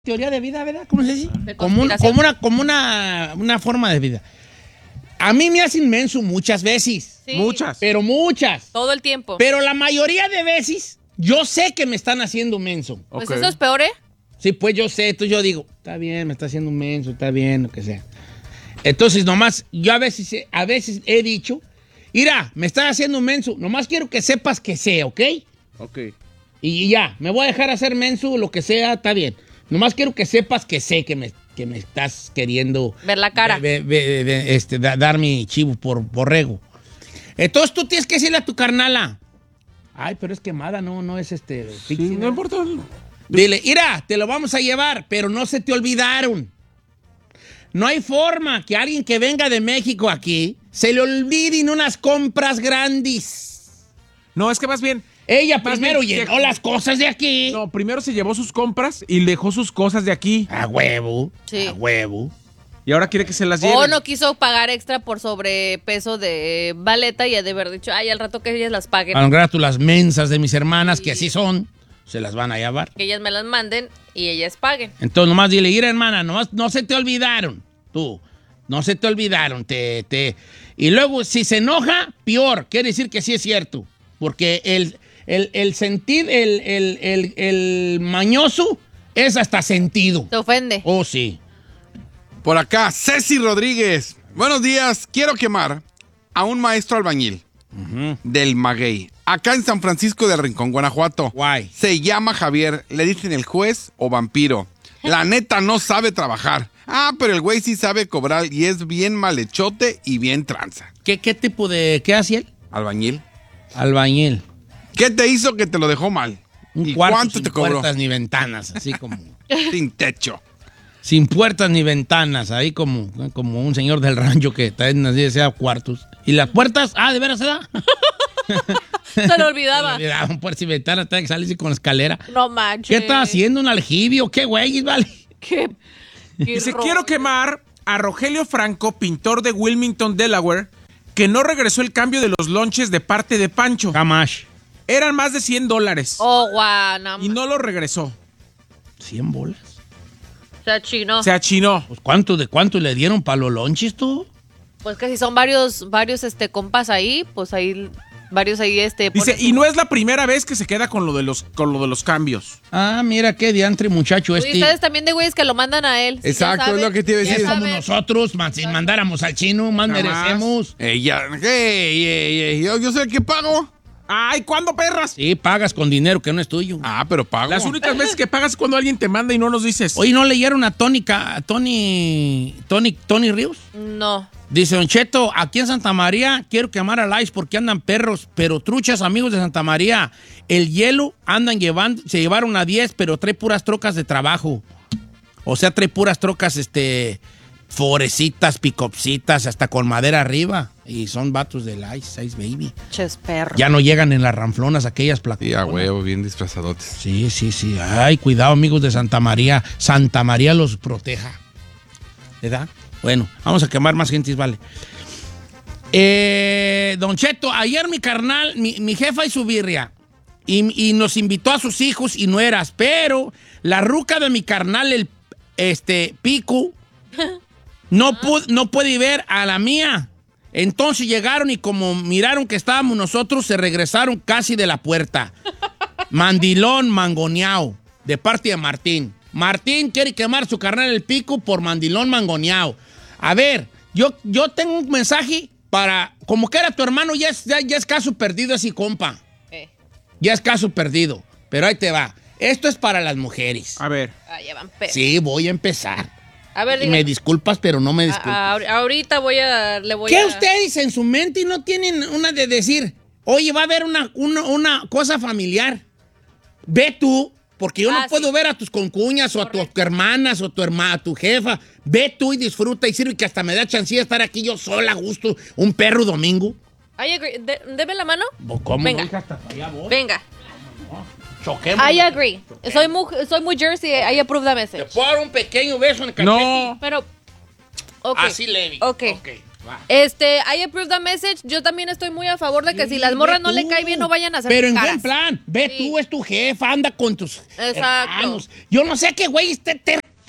teoría de vida, ¿verdad? ¿Cómo se dice? De Como conspiración. una forma de vida. A mí me hacen menso muchas veces. Sí. Muchas. Pero muchas. Todo el tiempo. Pero la mayoría de veces, yo sé que me están haciendo menso. Pues Ok. eso es peor, ¿eh? Sí, pues yo sé. Entonces yo digo, está bien, me está haciendo menso, está bien, lo que sea. Entonces nomás, yo a veces he dicho, mira, me estás haciendo menso, nomás quiero que sepas que sé, ¿ok? Ok. Y ya, me voy a dejar hacer menso, lo que sea, está bien. Nomás quiero que sepas que sé que me estás queriendo... Ver la cara. Dar mi chivo por borrego. Entonces tú tienes que decirle a tu carnala. Ay, pero es quemada, no es Sí, pixie, no importa. Dile, mira, te lo vamos a llevar, pero no se te olvidaron. No hay forma que alguien que venga de México aquí se le olviden unas compras grandes. No, es que más bien. Ella Más primero bien, llenó las cosas de aquí. No, primero se llevó sus compras y dejó sus cosas de aquí. A huevo, Sí. a huevo. Y ahora quiere que se las lleve. O no quiso pagar extra por sobrepeso de baleta y ha de haber dicho, ay, al rato que ellas las paguen, Al rato las mensas de mis hermanas, que así son, se las van a llevar. que ellas me las manden y ellas paguen. Entonces nomás dile, mira hermana, nomás no se te olvidaron, tú, no se te olvidaron, Y luego, si se enoja, peor, quiere decir que sí es cierto, porque el sentir, el mañoso es hasta sentido. Te ofende. Oh, sí. Por acá, Ceci Rodríguez. Buenos días. Quiero quemar a un maestro albañil del Maguey, acá en San Francisco del Rincón, Guanajuato. Guay. Se llama Javier. Le dicen el juez o vampiro. La neta no sabe trabajar. Ah, pero el güey sí sabe cobrar y es bien malhechote y bien tranza. ¿Qué tipo de, qué hacía él? Albañil. Albañil. ¿Qué te hizo que te lo dejó mal? Un ¿Y cuarto cuánto sin te cobró? puertas ni ventanas, así como... Sin techo. Sin puertas ni ventanas, ahí como un señor del rancho que también así decía cuartos. ¿Y las puertas? Ah, ¿de veras se da? Se lo olvidaba. Un puertas y ventanas, tenía que salirse con escalera. No manches. ¿Qué está haciendo? ¿Un aljibio? ¿Qué güey, vale? ¿Qué? Dice, quiero quemar a Rogelio Franco, pintor de Wilmington, Delaware, que no regresó el cambio de los lonches de parte de Pancho. Camash. Eran más de $100 Oh, guau, no. y no lo regresó. 100 bolas. Se achinó. Se achinó. Pues ¿de cuánto le dieron para los lonches tú? Pues que si son varios compas ahí, pues ahí, varios ahí Dice, ponen y su- no es la primera vez que se queda con lo de los cambios. Ah, mira qué diantre muchacho Oye, ustedes también de güeyes que lo mandan a él. Exacto, Ya saben, es lo que te iba a ya decir. Es como saben. nosotros, si mandáramos al chino, más Jamás. merecemos. Yo soy el que pago. ¡Ay, ¿cuándo, perras? Sí, pagas con dinero que no es tuyo. Ah, pero pago. Las únicas veces que pagas es cuando alguien te manda y no nos dices. Oye, ¿no leyeron a Tony Ríos? No. Dice, Don Cheto, aquí en Santa María quiero quemar a Lice porque andan perros, pero truchas, amigos de Santa María. El hielo se llevaron a 10, pero trae puras trocas de trabajo. O sea, trae puras trocas, forecitas, picopsitas, hasta con madera arriba. Y son vatos de Lice Baby. Ches perro. Ya no llegan en las ranflonas aquellas placas. Sí, a huevo, bien disfrazadotes. Sí. Ay, cuidado, amigos de Santa María. Santa María los proteja. ¿Verdad? Bueno, vamos a quemar más gentes, vale. Don Cheto, ayer mi carnal, mi jefa y su birria, y nos invitó a sus hijos y nueras, pero la ruca de mi carnal, el Pico, no puede ver a la mía. Entonces llegaron y como miraron que estábamos nosotros, se regresaron casi de la puerta. Mandilón mangoneado, de parte de Martín. Martín quiere quemar su carnal el Pico por mandilón mangoneado. A ver, yo tengo un mensaje para... Como que era tu hermano, ya es caso perdido así, compa. Ya es caso perdido. Pero ahí te va. Esto es para las mujeres. A ver. Ah, ya van perros. Sí, voy a empezar. A ver, Y diga. me disculpas, pero no me disculpas. Ahorita le voy ¿Qué a... ustedes en su mente no tienen una de decir, oye, va a haber una cosa familiar? Ve tú, porque yo no puedo sí. ver a tus concuñas o a tus hermanas o a tu jefa. Ve tú y disfruta y sirve que hasta me da chance de estar aquí yo sola a gusto, un perro domingo. I agree. Deme la mano. ¿Cómo? Venga. Hija, hasta allá voy. Venga. Choquemos. I agree. Soy muy Jersey. I approve the Te message. puedo dar un pequeño beso en el cachete. No. Pero... Okay. Así, Levi. Ok. I approve the message. Yo también estoy muy a favor de que si las morras no le cae bien, no vayan a hacer Pero en caras. buen plan. Ve tú, es tu jefa, anda con tus Exacto. hermanos. Yo no sé qué güey esté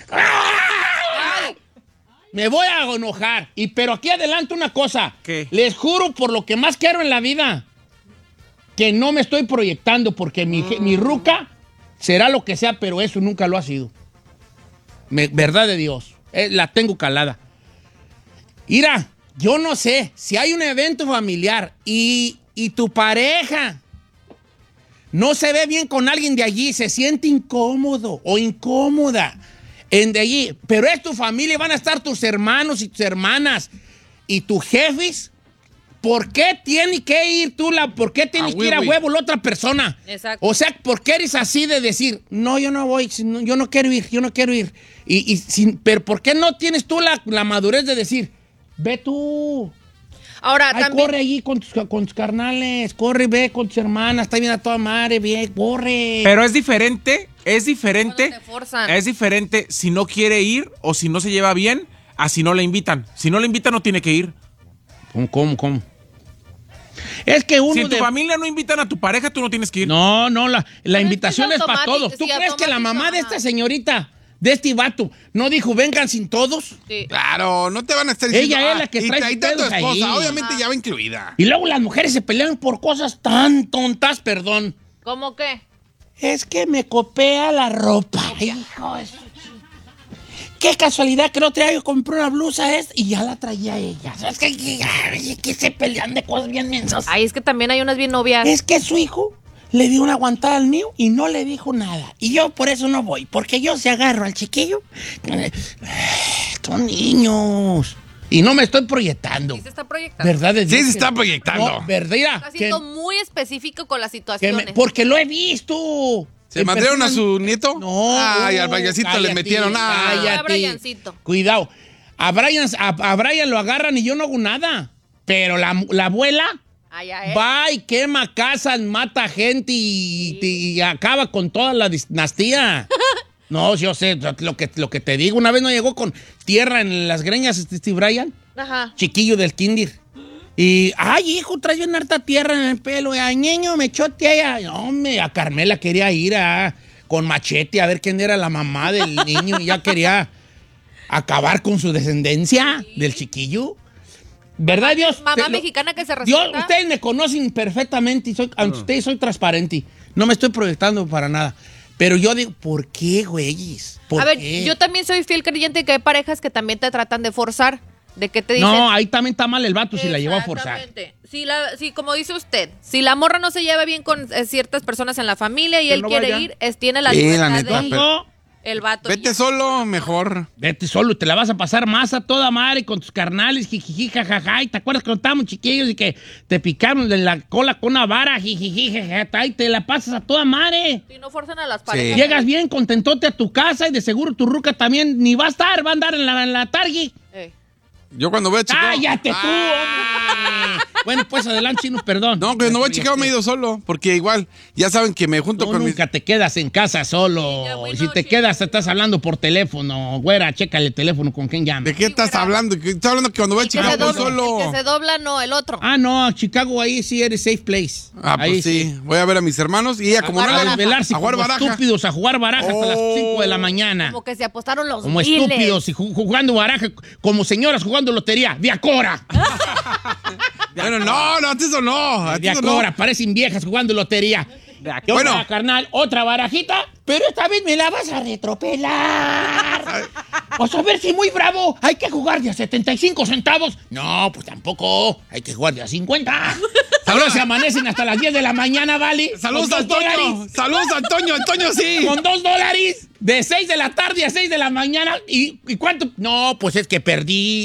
Me voy a enojar. Pero aquí adelante una cosa. ¿Qué? Les juro por lo que más quiero en la vida que no me estoy proyectando porque mi ruca será lo que sea, pero eso nunca lo ha sido. Verdad de Dios. La tengo calada. Mira, yo no sé, si hay un evento familiar y tu pareja no se ve bien con alguien de allí, se siente incómodo o incómoda de allí, pero es tu familia, van a estar tus hermanos y tus hermanas y tus jefes, ¿por qué tiene que ir ¿por qué tienes que ir a huevo la otra persona? Exacto. O sea, ¿por qué eres así de decir, no, yo no voy, yo no quiero ir? Pero ¿por qué no tienes tú la madurez de decir, ve tú? Ahora, Ay, también... corre allí con tus carnales, corre, ve con tus hermanas, está bien a toda madre, ve, corre. Pero es diferente Cuando te forzan. es diferente si no quiere ir o si no se lleva bien a si no le invitan. Si no le invitan no tiene que ir. ¿Cómo? Es que uno Si en tu familia no invitan a tu pareja, tú no tienes que ir. No, la Pero invitación es es para automático, todos. ¿Tú sí, crees que la automático, mamá de ajá. esta señorita, de este vato, no dijo vengan sin todos? Sí. Claro, no te van a estar Ella diciendo. es la que trae y sus trae tu pedos esposa, ahí. obviamente ya va incluida. Y luego las mujeres se pelean por cosas tan tontas, perdón. ¿Cómo qué? Es que me copia la ropa. Hijo de su qué casualidad que el otro día yo compré una blusa y ya la traía ella. ¿Sabes qué? Que se pelean de cosas bien mensas. Ay, es que también hay unas bien novias. Es que su hijo le dio una aguantada al mío y no le dijo nada. Y yo por eso no voy, porque yo se agarro al chiquillo. Son niños. Y no me estoy proyectando. Sí se está proyectando. ¿Verdad? de Dios Sí, se que- está proyectando. No, ¿verdad? Mira, Está siendo muy específico con las que situaciones. porque lo he visto. ¿Se mandaron a su nieto? No. Ay, al Briancito le cállate, metieron. Ah, cállate. cállate. A Briancito. Cuidado. A Brian lo agarran y yo no hago nada. Pero la abuela va y quema casas, mata gente y acaba con toda la dinastía. No, yo sé, lo que te digo. Una vez no llegó con tierra en las greñas Steve Brian, Ajá. chiquillo del kinder. Y, ay, hijo, trae bien harta tierra en el pelo. Ay, niño, me chote allá. No, a Carmela quería ir con machete a ver quién era la mamá del niño. Y ya quería acabar con su descendencia del chiquillo. ¿Verdad, Dios? Mamá mexicana que se Dios, respeta. ustedes me conocen perfectamente y ante ustedes soy transparente. No me estoy proyectando para nada. Pero yo digo, ¿por qué, güeyes? ¿Por A ver, qué? yo también soy fiel creyente que hay parejas que también te tratan de forzar. De que te dicen... No, ahí también está mal el vato si la llevó a forzar. Exactamente. Si, como dice usted, si la morra no se lleva bien con ciertas personas en la familia y Que él no quiere vaya. ir, tiene la Sí, libertad la neta, de ir. No, El vato. Vete solo, mejor. vete solo, te la vas a pasar más a toda madre con tus carnales, jijiji, jajaja. ¿Y te acuerdas cuando estábamos chiquillos y que te picaron de la cola con una vara, jijiji, jajaja, y te la pasas a toda madre? Si no forzan a las parejas. Llegas bien contentote a tu casa y de seguro tu ruca también ni va a estar, va a andar en la tarde. Yo cuando voy a Chicago. ¡Cállate tú, hombre! Bueno, pues adelante, Chino, perdón. No, que no voy a Chicago me he ido solo. Porque igual, ya saben que me junto No, con mis. nunca te quedas en casa solo. ya, bueno, Y si te Chino. quedas, estás hablando por teléfono. Güera, chécale el teléfono con quién llama. ¿De qué estás hablando? Estoy hablando que cuando voy a El que Chicago se voy dobla, solo. el que se dobla, no, el otro. Ah, no, Chicago ahí sí eres safe place. Ah, ahí pues sí. Voy a ver a mis hermanos y ya como A no desvelarse a jugar como baraja. estúpidos, a jugar baraja hasta las Oh. 5 de la mañana. Como que se apostaron los Como miles. estúpidos y jugando baraja, como señoras jugando lotería. ¡De Acora! Bueno, no, antes eso no. De Antes eso no. Acora, parecen viejas jugando lotería. Y Bueno. otra, carnal, otra barajita, pero esta vez me la vas a retropelar. Pues a ver si muy bravo, hay que jugar de a 75 centavos. No, pues tampoco, hay que jugar de a 50. Ahora se amanecen hasta las 10 de la mañana, ¿vale? Saludos, Con $2. Antonio. Saludos, Antonio. Antonio, sí. Con $2, de 6 de la tarde a 6 de la mañana. ¿Y cuánto? No, pues es que perdí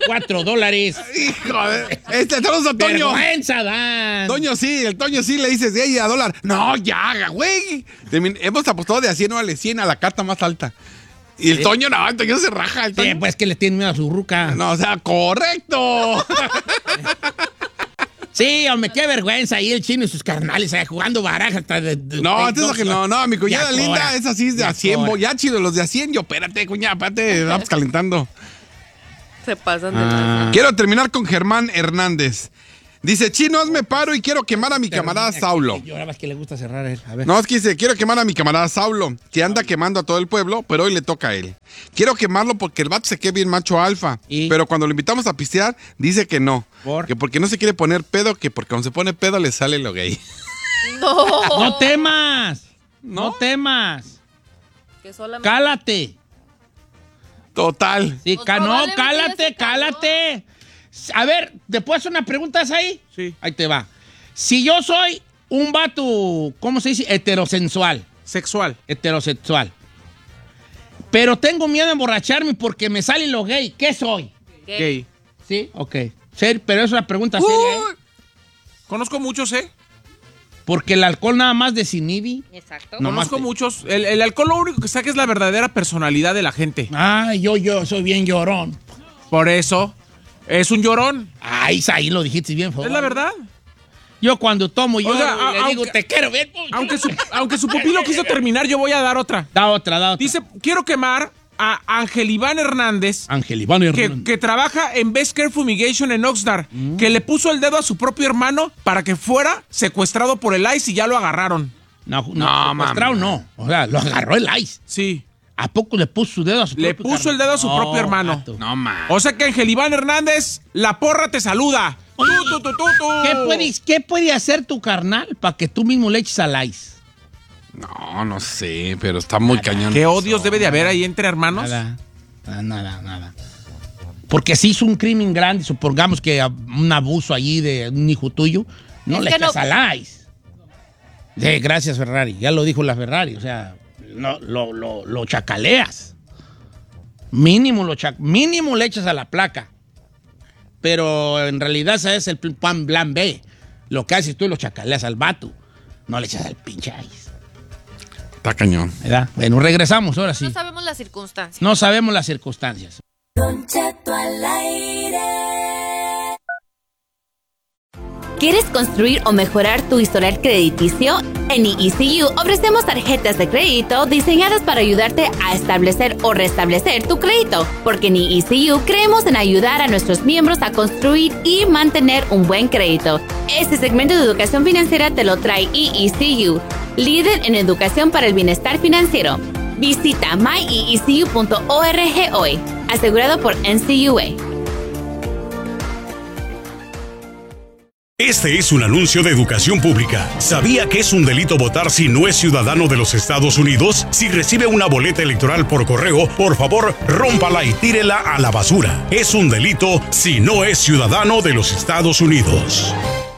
$4. Hijo de. Saludos, Antonio. Vergüenza, Dan. Toño sí, el Toño sí le dices de ahí a dólar. No, ya, güey. Hemos apostado de a 100, no vale 100 a la carta más alta. Y el Toño no, el Toño se raja. El Sí, Toño. pues que le tiene miedo a su ruca. No, o sea, correcto. Sí, hombre, qué vergüenza ahí el Chino y sus carnales jugando baraja. No, antes que no, mi cuñada Ya linda cobra. es así de Ya a 100. cobra. Ya chido, los de a 100. Yo, espérate, cuñada, espérate, vamos calentando. Se pasan de lanza. Quiero terminar con Germán Hernández. Dice, Chino, hazme paro y quiero quemar a mi camarada Saulo. Yo ahora más que le gusta cerrar a él. A ver. No, es que dice, quiero quemar a mi camarada Saulo, que anda quemando a todo el pueblo, pero hoy le toca a él. Quiero quemarlo porque el vato se queda bien macho alfa. Pero cuando lo invitamos a pistear, dice que no. Que porque no se quiere poner pedo, que porque cuando se pone pedo le sale lo gay. No temas. No temas. Que solamente... Cálate. Total. Sí, Pues no, probablemente cálate. A ver, ¿te puedo hacer una pregunta ahí? Sí. Ahí te va. Si yo soy un vato, ¿cómo se dice? Heterosexual. Heterosexual. Pero tengo miedo de emborracharme porque me sale lo gay. ¿Qué soy? Gay. Sí, ok. Pero es una pregunta seria, ¿eh? Conozco muchos, ¿eh? Porque el alcohol nada más desinhibe. Exacto. No. Conozco muchos. El alcohol lo único que saca es la verdadera personalidad de la gente. Ah, yo soy bien llorón. Por eso, es un llorón. Ay, ahí lo dijiste bien, Es la verdad. Yo cuando tomo, yo O sea, le digo, te quiero ver. Aunque su pupilo quiso terminar, yo voy a dar otra. Da otra. Dice, quiero quemar a Ángel Iván Hernández, que trabaja en Best Care Fumigation en Oxnard, que le puso el dedo a su propio hermano para que fuera secuestrado por el ICE y ya lo agarraron. No, secuestrado no. O sea, lo agarró el ICE. Sí. ¿A poco le puso su dedo a su propio Le puso el dedo a su propio hermano. Gato. No, man. O sea que Ángel Iván Hernández, la porra te saluda. ¿Qué puede hacer tu carnal para que tú mismo le eches al ICE? No sé, pero está muy cañón. ¿Qué odios debe de haber ahí entre hermanos? Nada. Porque si hizo un crimen grande, supongamos que un abuso allí de un hijo tuyo, no le echas al ICE. Gracias, Ferrari. Ya lo dijo la Ferrari. O sea, no, lo chacaleas. Mínimo le echas a la placa. Pero en realidad ese es el plan B. Lo que haces tú lo chacaleas al vato. No le echas al pinche ICE. Está cañón. ¿Verdad? Bueno, regresamos ahora sí. No sabemos las circunstancias. No sabemos las circunstancias. Don Cheto al aire. ¿Quieres construir o mejorar tu historial crediticio? En ECU ofrecemos tarjetas de crédito diseñadas para ayudarte a establecer o restablecer tu crédito, porque en ECU creemos en ayudar a nuestros miembros a construir y mantener un buen crédito. Este segmento de educación financiera te lo trae ECU, líder en educación para el bienestar financiero. Visita myecu.org hoy, asegurado por NCUA. Este es un anuncio de educación pública. ¿Sabía que es un delito votar si no es ciudadano de los Estados Unidos? Si recibe una boleta electoral por correo, por favor, rómpala y tírela a la basura. Es un delito si no es ciudadano de los Estados Unidos.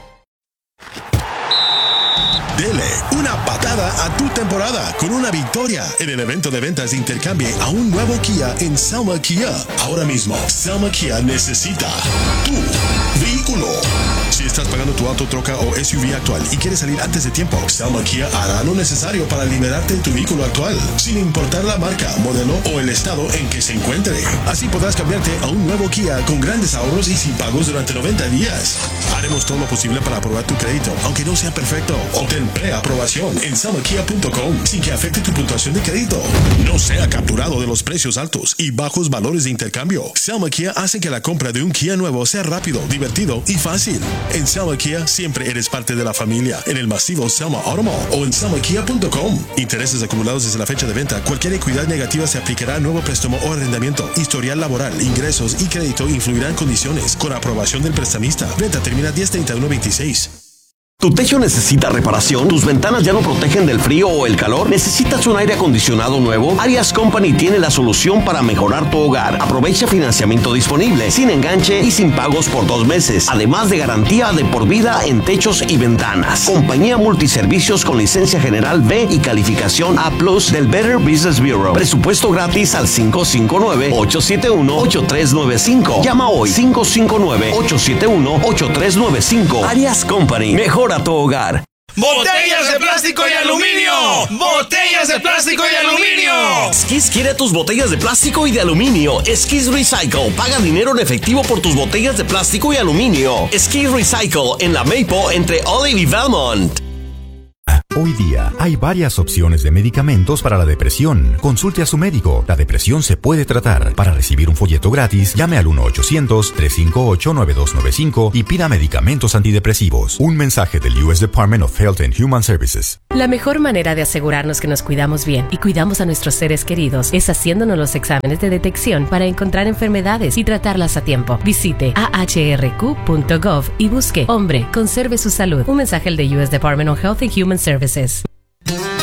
Dele una patada a tu temporada con una victoria en el evento de ventas de Intercambie a un nuevo Kia en Selma Kia. Ahora mismo, Selma Kia necesita tu vehículo. Si estás pagando tu auto, troca o SUV actual y quieres salir antes de tiempo, Selma Kia hará lo necesario para liberarte de tu vehículo actual, sin importar la marca, modelo o el estado en que se encuentre. Así podrás cambiarte a un nuevo Kia con grandes ahorros y sin pagos durante 90 días. Haremos todo lo posible para aprobar tu crédito, aunque no sea perfecto. Obtén preaprobación en selmakia.com sin que afecte tu puntuación de crédito. No sea capturado de los precios altos y bajos valores de intercambio. Selma Kia hace que la compra de un Kia nuevo sea rápido, divertido y fácil. En Selma Kia siempre eres parte de la familia. En el masivo Selma Auto Mall o en selmakia.com. Intereses acumulados desde la fecha de venta. Cualquier equidad negativa se aplicará a nuevo préstamo o arrendamiento. Historial laboral, ingresos y crédito influirán condiciones. Con aprobación del prestamista. Venta termina 10/31/26. ¿Tu techo necesita reparación? ¿Tus ventanas ya no protegen del frío o el calor? ¿Necesitas un aire acondicionado nuevo? Arias Company tiene la solución para mejorar tu hogar. Aprovecha financiamiento disponible, sin enganche y sin pagos por 2 meses. Además de garantía de por vida en techos y ventanas. Compañía multiservicios con licencia general B y calificación A+ del Better Business Bureau. Presupuesto gratis al 559-871-8395. Llama hoy 559-871-8395. Arias Company. Mejora tu hogar. ¡Botellas de plástico y aluminio! ¡Botellas de plástico y aluminio! Skis quiere tus botellas de plástico y de aluminio. Skis Recycle. Paga dinero en efectivo por tus botellas de plástico y aluminio. Skis Recycle en la Maple entre Olive y Belmont. Hoy día hay varias opciones de medicamentos para la depresión. Consulte a su médico. La depresión se puede tratar. Para recibir un folleto gratis, llame al 1-800-358-9295 y pida medicamentos antidepresivos. Un mensaje del U.S. Department of Health and Human Services. La mejor manera de asegurarnos que nos cuidamos bien y cuidamos a nuestros seres queridos es haciéndonos los exámenes de detección para encontrar enfermedades y tratarlas a tiempo. Visite ahrq.gov y busque Hombre, conserve su salud. Un mensaje del U.S. Department of Health and Human Services.